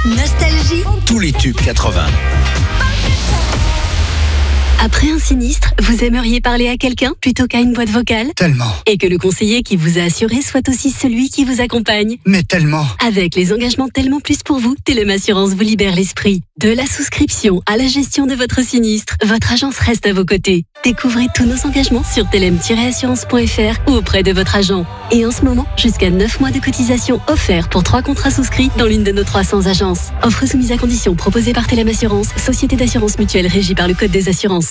Nostalgie. Tous les tubes 80. Après un sinistre, vous aimeriez parler à quelqu'un plutôt qu'à une boîte vocale ? Tellement. Et que le conseiller qui vous a assuré soit aussi celui qui vous accompagne ? Mais tellement. Avec les engagements Tellement Plus pour vous, Telem Assurance vous libère l'esprit. De la souscription à la gestion de votre sinistre, votre agence reste à vos côtés. Découvrez tous nos engagements sur telem-assurance.fr ou auprès de votre agent. Et en ce moment, jusqu'à 9 mois de cotisation offerts pour 3 contrats souscrits dans l'une de nos 300 agences. Offre soumise à condition proposée par Telem Assurance, société d'assurance mutuelle régie par le Code des assurances.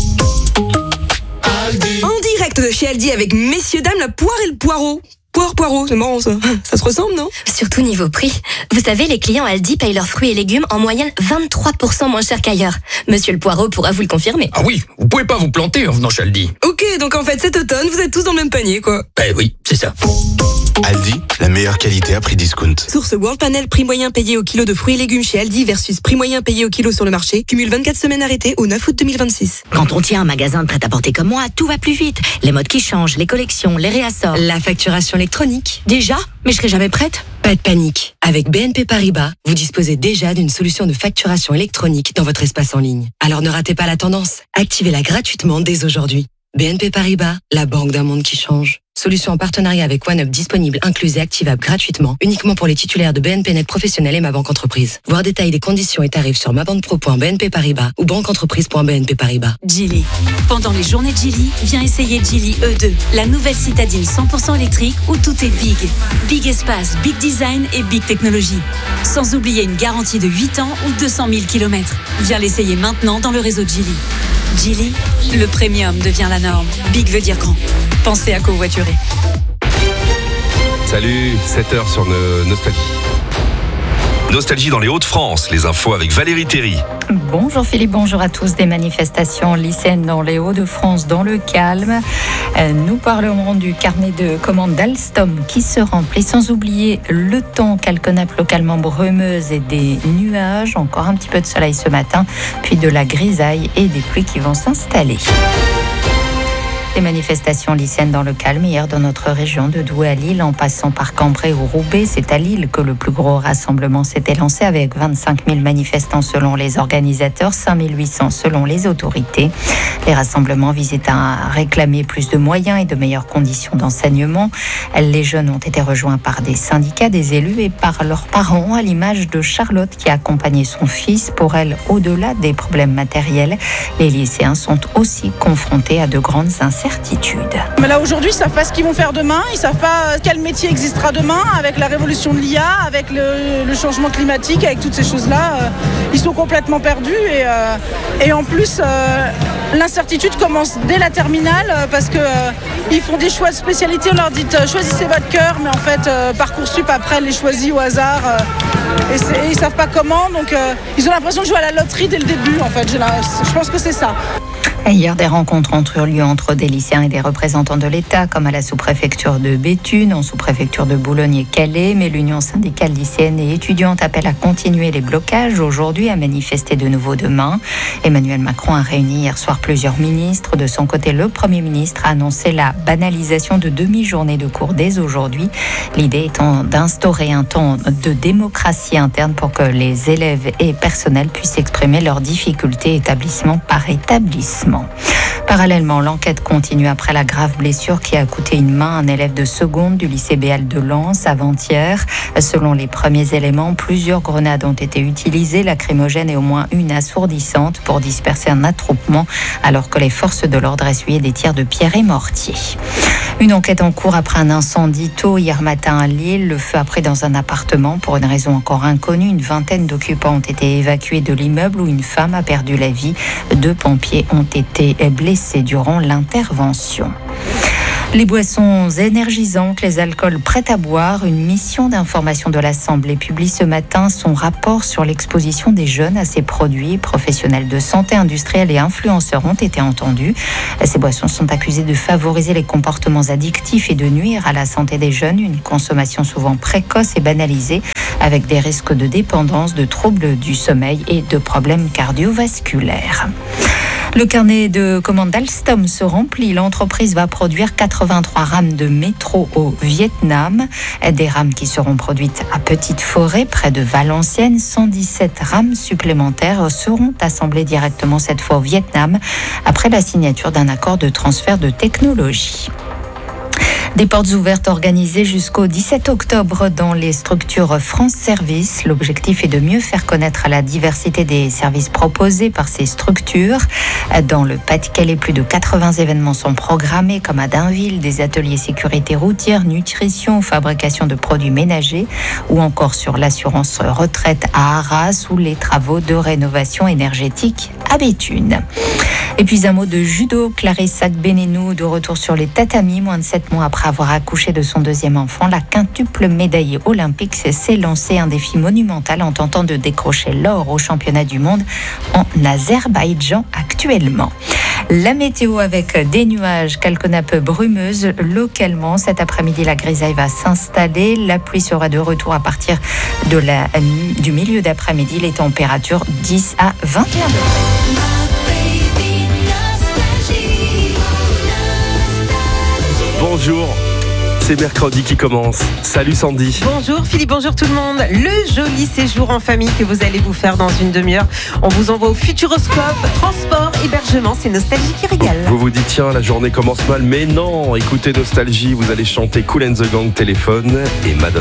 En direct de chez Aldi avec messieurs dames la poire et le poireau. Poireau, c'est marrant ça. Ça se ressemble, non ? Surtout niveau prix. Vous savez, les clients Aldi payent leurs fruits et légumes en moyenne 23% moins cher qu'ailleurs. Monsieur le Poireau pourra vous le confirmer. Ah oui, vous pouvez pas vous planter en venant chez Aldi. Ok, donc en fait cet automne, vous êtes tous dans le même panier, quoi. Oui, c'est ça. Aldi, la meilleure qualité à prix discount. Source World Panel, prix moyen payé au kilo de fruits et légumes chez Aldi versus prix moyen payé au kilo sur le marché. Cumule 24 semaines arrêtées au 9 août 2026. Quand on tient un magasin de prêt-à-porter comme moi, tout va plus vite. Les modes qui changent, les collections, les réassorts. La facturation électronique. Déjà ? Mais je serai jamais prête. Pas de panique. Avec BNP Paribas, vous disposez déjà d'une solution de facturation électronique dans votre espace en ligne. Alors ne ratez pas la tendance. Activez-la gratuitement dès aujourd'hui. BNP Paribas, la banque d'un monde qui change. Solution en partenariat avec OneUp disponible, incluse et activable gratuitement, uniquement pour les titulaires de BNP Net Professionnel et Ma Banque Entreprise. Voir détails des conditions et tarifs sur mabanquepro.bnp Paribas ou banqueentreprise.bnp Paribas. Geely. Pendant les journées de Geely, viens essayer Geely E2, la nouvelle citadine 100% électrique où tout est big. Big espace, big design et big technologie. Sans oublier une garantie de 8 ans ou 200 000 km. Viens l'essayer maintenant dans le réseau Geely. Geely, le premium devient la norme. Big veut dire grand. Pensez à covoiturer. Salut, 7h sur Nostalgie. Nostalgie dans les Hauts-de-France, les infos avec Valérie Théry. Bonjour Philippe, bonjour à tous. Des manifestations lycéennes dans les Hauts-de-France dans le calme. Nous parlerons du carnet de commandes d'Alstom qui se remplit, sans oublier le temps, quelques nappes localement brumeuses et des nuages. Encore un petit peu de soleil ce matin, puis de la grisaille et des pluies qui vont s'installer. Des manifestations lycéennes dans le calme hier dans notre région de Douai à Lille, en passant par Cambrai ou Roubaix. C'est à Lille que le plus gros rassemblement s'était lancé avec 25 000 manifestants selon les organisateurs, 5 800 selon les autorités. Les rassemblements visaient à réclamer plus de moyens et de meilleures conditions d'enseignement. Les jeunes ont été rejoints par des syndicats, des élus et par leurs parents, à l'image de Charlotte qui a accompagné son fils. Pour elle, au-delà des problèmes matériels, les lycéens sont aussi confrontés à de grandes incertitudes. Mais là aujourd'hui, ils ne savent pas ce qu'ils vont faire demain, ils ne savent pas quel métier existera demain avec la révolution de l'IA, avec le changement climatique, avec toutes ces choses-là. Ils sont complètement perdus et en plus l'incertitude commence dès la terminale parce qu'ils font des choix de spécialité. On leur dit choisissez votre cœur, mais en fait Parcoursup après les choisit au hasard et ils ne savent pas comment, donc ils ont l'impression de jouer à la loterie dès le début en fait. Je pense que c'est ça. Hier, des rencontres ont eu lieu entre des lycéens et des représentants de l'État, comme à la sous-préfecture de Béthune, en sous-préfecture de Boulogne et Calais. Mais l'Union syndicale lycéenne et étudiante appelle à continuer les blocages aujourd'hui, à manifester de nouveau demain. Emmanuel Macron a réuni hier soir plusieurs ministres. De son côté, le Premier ministre a annoncé la banalisation de demi-journée de cours dès aujourd'hui. L'idée étant d'instaurer un temps de démocratie interne pour que les élèves et personnels puissent exprimer leurs difficultés établissement par établissement. Parallèlement, l'enquête continue après la grave blessure qui a coûté une main à un élève de seconde du lycée Béal de Lens avant-hier. Selon les premiers éléments, plusieurs grenades ont été utilisées, lacrymogènes et au moins une assourdissante pour disperser un attroupement alors que les forces de l'ordre essuyaient des tirs de pierre et mortier. Une enquête en cours après un incendie tôt hier matin à Lille. Le feu a pris dans un appartement pour une raison encore inconnue. Une vingtaine d'occupants ont été évacués de l'immeuble où une femme a perdu la vie. 2 pompiers ont été blessés durant l'intervention. Les boissons énergisantes, les alcools prêts à boire, une mission d'information de l'Assemblée publie ce matin son rapport sur l'exposition des jeunes à ces produits. Professionnels de santé, industriels et influenceurs ont été entendus. Ces boissons sont accusées de favoriser les comportements addictifs et de nuire à la santé des jeunes. Une consommation souvent précoce et banalisée avec des risques de dépendance, de troubles du sommeil et de problèmes cardiovasculaires. Le carnet de commandes d'Alstom se remplit. L'entreprise va produire 83 rames de métro au Vietnam. Des rames qui seront produites à Petite-Forêt, près de Valenciennes. 117 rames supplémentaires seront assemblées directement cette fois au Vietnam, après la signature d'un accord de transfert de technologie. Des portes ouvertes organisées jusqu'au 17 octobre dans les structures France Service. L'objectif est de mieux faire connaître la diversité des services proposés par ces structures. Dans le Pas-de-Calais, plus de 80 événements sont programmés, comme à Dainville, des ateliers sécurité routière, nutrition, fabrication de produits ménagers, ou encore sur l'assurance retraite à Arras, ou les travaux de rénovation énergétique à Béthune. Et puis un mot de judo. Clarissa Agbenenou, de retour sur les tatamis, moins de 7 mois après avoir accouché de son deuxième enfant. La quintuple médaillée olympique s'est lancée un défi monumental en tentant de décrocher l'or au championnat du monde en Azerbaïdjan actuellement. La météo avec des nuages, quelques nappes brumeuses localement. Cet après-midi, la grisaille va s'installer. La pluie sera de retour à partir du milieu d'après-midi. Les températures 10 à 21 degrés. Bonjour, c'est mercredi qui commence. Salut Sandy. Bonjour Philippe, bonjour tout le monde. Le joli séjour en famille que vous allez vous faire dans une demi-heure. On vous envoie au Futuroscope, transport, hébergement, c'est Nostalgie qui régale. Vous vous dites tiens, la journée commence mal, mais non, écoutez Nostalgie, vous allez chanter Kool and the Gang, Téléphone et Madonna.